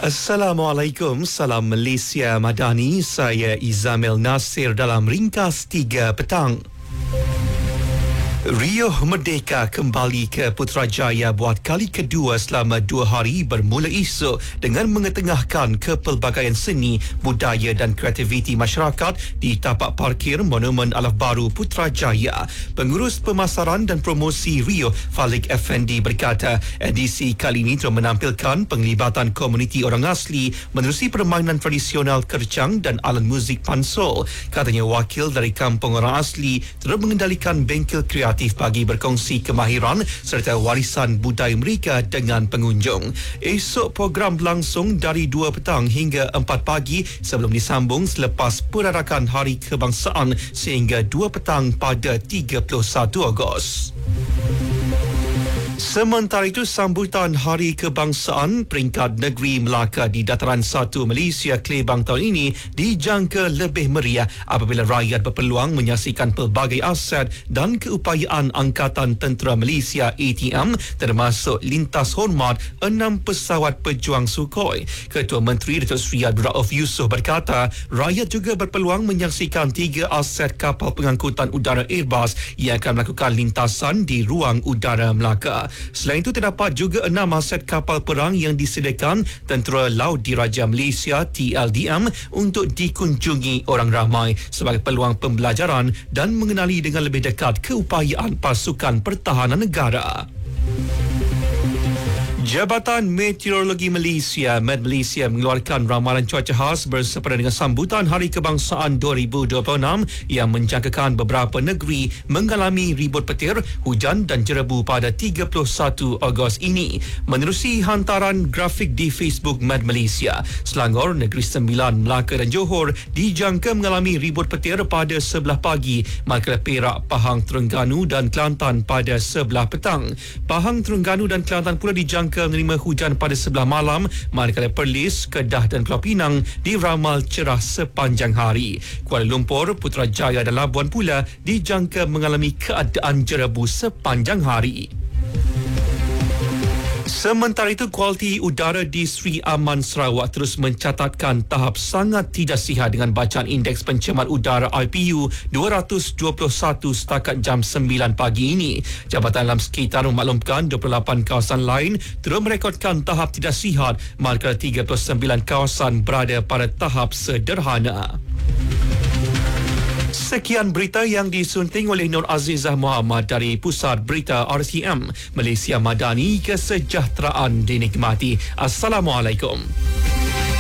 Assalamualaikum, salam Malaysia Madani. Saya Izamil Nasir dalam Ringkas 3 petang. Rio Merdeka kembali ke Putrajaya buat kali kedua selama 2 hari bermula esok dengan mengetengahkan kepelbagaian seni, budaya dan kreativiti masyarakat di tapak parkir Monumen Alaf Baru Putrajaya. Pengurus Pemasaran dan Promosi Rio, Falik Effendi berkata, edisi kali ini telah menampilkan penglibatan komuniti orang asli menerusi permainan tradisional kercang dan alat muzik pansol. Katanya wakil dari kampung orang asli terus mengendalikan bengkel kreatif bagi berkongsi kemahiran serta warisan budaya mereka dengan pengunjung. Esok program berlangsung dari 2 petang hingga 4 pagi sebelum disambung selepas perarakan Hari Kebangsaan sehingga 2 petang pada 31 Ogos. Sementara itu, sambutan Hari Kebangsaan peringkat negeri Melaka di Dataran 1 Malaysia Klebang tahun ini dijangka lebih meriah apabila rakyat berpeluang menyaksikan pelbagai aset dan keupayaan Angkatan Tentera Malaysia ATM termasuk lintas hormat 6 pesawat pejuang Sukhoi. Ketua Menteri Datuk Seri Abdul Rauf Yusof berkata, rakyat juga berpeluang menyaksikan 3 aset kapal pengangkutan udara Airbus yang akan melakukan lintasan di ruang udara Melaka. Selain itu, terdapat juga 6 aset kapal perang yang disediakan Tentera Laut Diraja Malaysia TLDM untuk dikunjungi orang ramai sebagai peluang pembelajaran dan mengenali dengan lebih dekat keupayaan pasukan pertahanan negara. Jabatan Meteorologi Malaysia, Met Malaysia mengeluarkan ramalan cuaca khas bersempena dengan sambutan Hari Kebangsaan 2026 yang menjangkakan beberapa negeri mengalami ribut petir, hujan dan jerebu pada 31 Ogos ini. Menerusi hantaran grafik di Facebook Met Malaysia, Selangor, Negeri Sembilan, Melaka dan Johor dijangka mengalami ribut petir pada 11 pagi, manakala Perak, Pahang, Terengganu dan Kelantan pada 11 petang. Pahang, Terengganu dan Kelantan pula dijangka menerima hujan pada sebelah malam, manakala Perlis, Kedah dan Pulau Pinang diramal cerah sepanjang hari. Kuala Lumpur, Putrajaya dan Labuan pula dijangka mengalami keadaan jerebu sepanjang hari. Sementara itu, kualiti udara di Sri Aman Sarawak terus mencatatkan tahap sangat tidak sihat dengan bacaan indeks pencemaran udara IPU 221 setakat jam 9 pagi ini. Jabatan Alam Sekitar memaklumkan 28 kawasan lain terus merekodkan tahap tidak sihat, manakala 39 kawasan berada pada tahap sederhana. Sekian berita yang disunting oleh Nur Azizah Muhammad dari Pusat Berita RTM. Malaysia Madani, kesejahteraan dinikmati. Assalamualaikum.